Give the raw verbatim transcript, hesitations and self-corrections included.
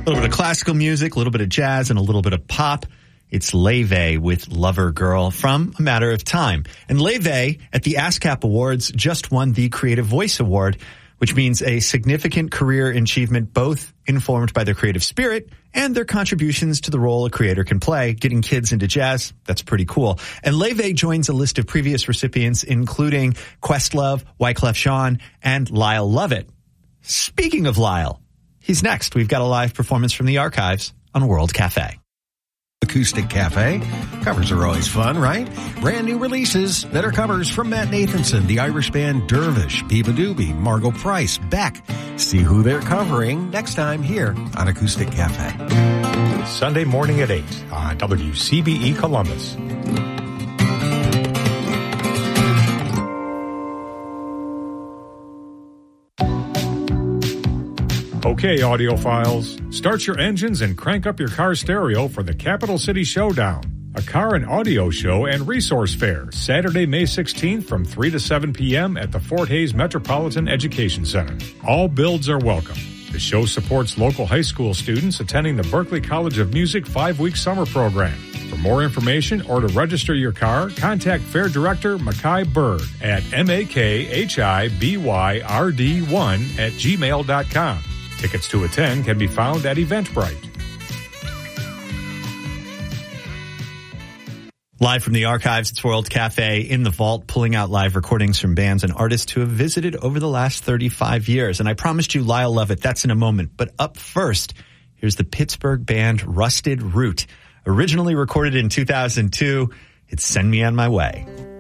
little bit of classical music, a little bit of jazz, and a little bit of pop. It's Leve with Lover Girl from A Matter of Time. And Leve at the ASCAP Awards just won the Creative Voice Award, which means a significant career achievement both informed by their creative spirit and their contributions to the role a creator can play. Getting kids into jazz, that's pretty cool. And Leve joins a list of previous recipients, including Questlove, Wyclef Jean, and Lyle Lovett. Speaking of Lyle, he's next. We've got a live performance from the archives on World Cafe. Acoustic Cafe. Covers are always fun, right? Brand new releases. Better covers from Matt Nathanson, the Irish band Dervish, Biba Doobie, Margot Price, Beck. See who they're covering next time here on Acoustic Cafe. Sunday morning at eight on W C B E Columbus. Okay, audiophiles, start your engines and crank up your car stereo for the Capital City Showdown, a car and audio show and resource fair, Saturday, May sixteenth from three to seven p.m. at the Fort Hays Metropolitan Education Center. All builds are welcome. The show supports local high school students attending the Berklee College of Music five-week summer program. For more information or to register your car, contact Fair Director Makai Bird at M A K H I B Y R D one at gmail dot com. Tickets to attend can be found at Eventbrite. Live from the archives, it's World Cafe in the vault, pulling out live recordings from bands and artists who have visited over the last thirty-five years. And I promised you Lyle Lovett, that's in a moment. But up first, here's the Pittsburgh band Rusted Root. Originally recorded in two thousand two, it's Send Me On My Way.